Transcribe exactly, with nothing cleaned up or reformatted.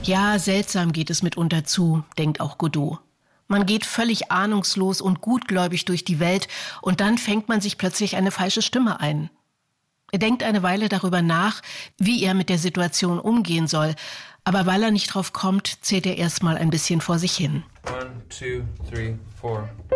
Ja, seltsam geht es mitunter zu, denkt auch Godot. Man geht völlig ahnungslos und gutgläubig durch die Welt und dann fängt man sich plötzlich eine falsche Stimme ein. Er denkt eine Weile darüber nach, wie er mit der Situation umgehen soll, aber weil er nicht drauf kommt, zählt er erstmal ein bisschen vor sich hin. One, two, three, four.